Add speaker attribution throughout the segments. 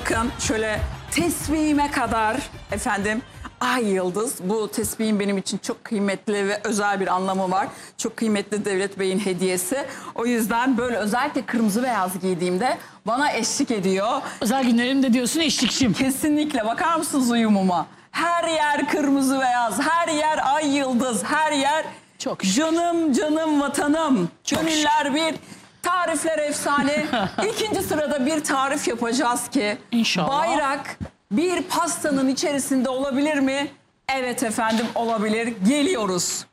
Speaker 1: bakın şöyle tesbihime kadar efendim ay yıldız. Bu tesbihin benim için çok kıymetli ve özel bir anlamı var. Çok kıymetli Devlet Bey'in hediyesi. O yüzden böyle özellikle kırmızı beyaz giydiğimde bana eşlik ediyor.
Speaker 2: Özel günlerimde diyorsun eşlikçim.
Speaker 1: Kesinlikle, bakar mısınız uyumuma? Her yer kırmızı beyaz, her yer ay yıldız, her yer
Speaker 2: Çok şükür.
Speaker 1: canım canım vatanım. Gönüller bir, tarifler efsane. İkinci sırada bir tarif yapacağız ki
Speaker 2: İnşallah.
Speaker 1: bayrak bir pastanın içerisinde olabilir mi? Evet efendim, olabilir. Geliyoruz.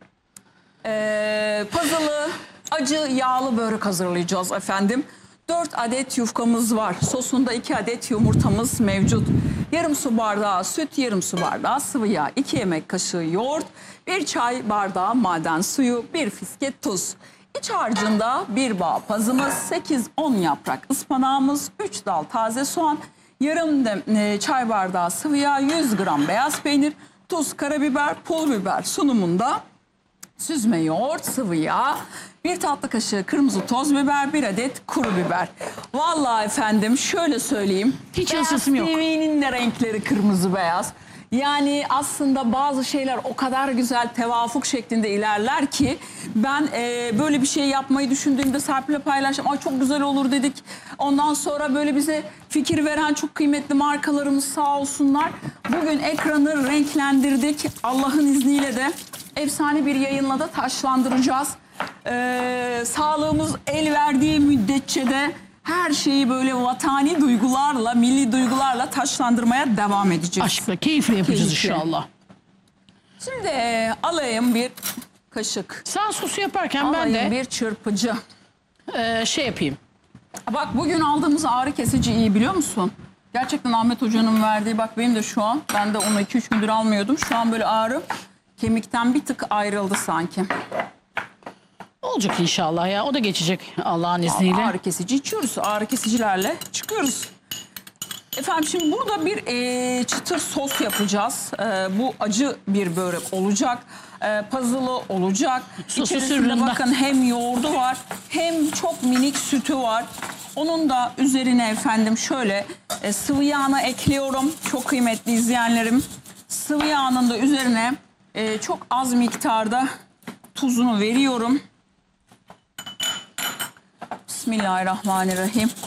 Speaker 1: Puzzle'ı acı yağlı börek hazırlayacağız efendim. 4 adet yufkamız var. Sosunda 2 adet yumurtamız mevcut. Yarım su bardağı süt, yarım su bardağı sıvı yağ, 2 yemek kaşığı yoğurt, 1 çay bardağı maden suyu, 1 fiske tuz. İç harcında 1 bağ pazımız, 8-10 yaprak ıspanağımız, 3 dal taze soğan, yarım çay bardağı sıvı yağ, 100 gram beyaz peynir, tuz, karabiber, pul biber sunumunda. Süzme yoğurt, sıvı yağ, 1 tatlı kaşığı kırmızı toz biber, 1 adet kuru biber. Vallahi efendim şöyle söyleyeyim.
Speaker 2: Hiç
Speaker 1: Beyaz
Speaker 2: ısısım yok.
Speaker 1: TV'nin de renkleri kırmızı beyaz. Yani aslında bazı şeyler o kadar güzel tevafuk şeklinde ilerler ki ben böyle bir şey yapmayı düşündüğümde Serpil'le paylaştım. Ay çok güzel olur dedik. Ondan sonra böyle bize fikir veren çok kıymetli markalarımız sağ olsunlar. Bugün ekranı renklendirdik. Allah'ın izniyle de efsane bir yayınla da taşlandıracağız. Sağlığımız el verdiği müddetçe de her şeyi böyle vatani duygularla, milli duygularla taşlandırmaya devam edeceğiz.
Speaker 2: Aşkla, keyifle yapacağız
Speaker 1: Keyifle.
Speaker 2: inşallah.
Speaker 1: Şimdi alayım bir kaşık.
Speaker 2: Sen sosu yaparken
Speaker 1: Alayım
Speaker 2: ben de
Speaker 1: bir çırpıcı.
Speaker 2: şey yapayım.
Speaker 1: Bak bugün aldığımız ağrı kesici iyi, biliyor musun? Gerçekten Ahmet Hoca'nın verdiği, bak benim de şu an, ben de onu 2-3 gündür almıyordum. Şu an böyle ağrım kemikten bir tık ayrıldı sanki.
Speaker 2: Olacak inşallah ya. O da geçecek Allah'ın izniyle.
Speaker 1: Ağrı kesici içiyoruz. Ağrı kesicilerle çıkıyoruz. Efendim şimdi burada bir çıtır sos yapacağız. Bu acı bir börek olacak. Puzzle'ı olacak.
Speaker 2: Sosu
Speaker 1: İçerisinde
Speaker 2: sürründen.
Speaker 1: bakın hem yoğurdu var hem çok minik sütü var. Onun da üzerine efendim şöyle sıvı yağını ekliyorum. Çok kıymetli izleyenlerim. Sıvı yağının da üzerine çok az miktarda tuzunu veriyorum. Bismillahirrahmanirrahim.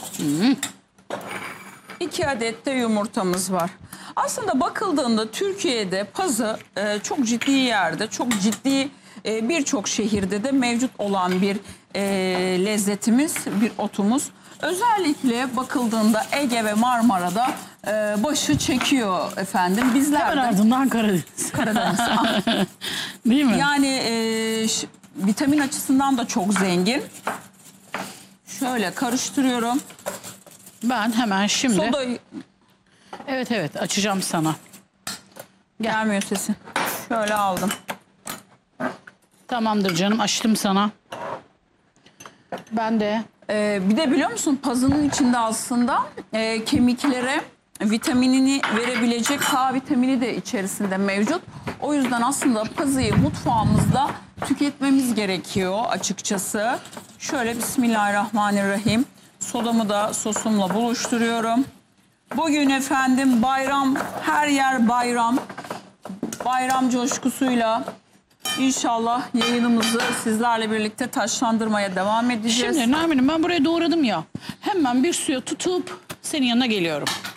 Speaker 1: 2 adet de yumurtamız var. Aslında bakıldığında Türkiye'de pazı çok ciddi yerde, çok ciddi birçok şehirde de mevcut olan bir lezzetimiz, bir otumuz. Özellikle bakıldığında Ege ve Marmara'da başı çekiyor efendim. Bizler
Speaker 2: Hemen
Speaker 1: de
Speaker 2: ardından Karadeniz.
Speaker 1: Karadeniz.
Speaker 2: Değil mi?
Speaker 1: Yani vitamin açısından da çok zengin. Şöyle karıştırıyorum.
Speaker 2: Ben hemen şimdi...
Speaker 1: Soda
Speaker 2: Evet açacağım sana.
Speaker 1: gelmiyor sesin. Şöyle aldım.
Speaker 2: Tamamdır canım, açtım sana. Ben de
Speaker 1: Bir de biliyor musun pazının içinde aslında kemiklere vitaminini verebilecek K vitamini de içerisinde mevcut. O yüzden aslında pazıyı mutfağımızda tüketmemiz gerekiyor açıkçası. Şöyle Bismillahirrahmanirrahim. Sodamı da sosumla buluşturuyorum. Bugün efendim bayram, her yer bayram. Bayram coşkusuyla İnşallah yayınımızı sizlerle birlikte taşlandırmaya devam edeceğiz.
Speaker 2: şimdi Nermin'im ben buraya doğradım ya. Hemen bir suya tutup senin yanına geliyorum.